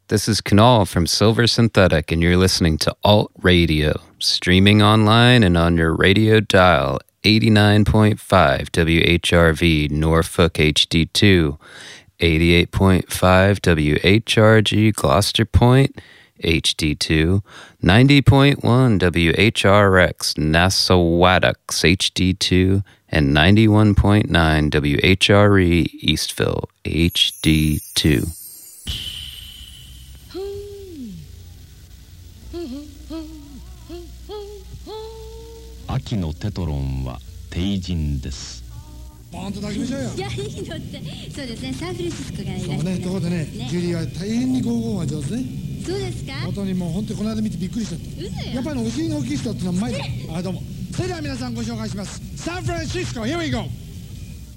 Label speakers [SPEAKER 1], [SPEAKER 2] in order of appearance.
[SPEAKER 1] This is Kunal from Silver Synthetic, and you're listening to Alt Radio, streaming online and on your radio dial, 89.5 WHRV Norfolk HD2, 88.5 WHRG Gloucester Point HD2, 90.1 WHRX Nassauwatucks HD2, and 91.9 WHRE Eastville HD2.
[SPEAKER 2] 秋のテトロンは帝人です。
[SPEAKER 3] バーンと抱きましょうよ。
[SPEAKER 4] いや、いいのって。そうですね、サンフランシスコからいらっしゃる。
[SPEAKER 3] そうね、ところでね、ジュリーは大変にゴーゴーが上手ね。
[SPEAKER 4] そうですか。
[SPEAKER 3] 本当にもう本当にこの間見てびっくりしちゃった。
[SPEAKER 4] 嘘よ。
[SPEAKER 3] やっぱりお尻が大きい人ってのはうまいだ。あ、どうも。それでは皆さんご紹介します。サンフランシスコ、here we go。